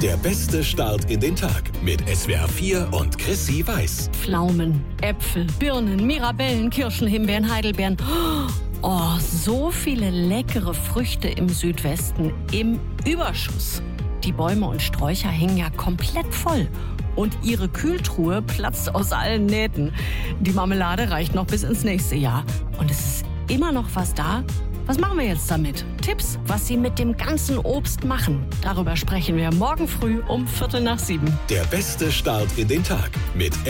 Der beste Start in den Tag mit SWR 4 und Chrissy Weiß. Pflaumen, Äpfel, Birnen, Mirabellen, Kirschen, Himbeeren, Heidelbeeren. Oh, so viele leckere Früchte im Südwesten im Überschuss. Die Bäume und Sträucher hängen ja komplett voll. Und ihre Kühltruhe platzt aus allen Nähten. Die Marmelade reicht noch bis ins nächste Jahr. Und es ist immer noch was da. Was machen wir jetzt damit? Tipps, was Sie mit dem ganzen Obst machen. Darüber sprechen wir morgen früh um 6:45. Der beste Start in den Tag mit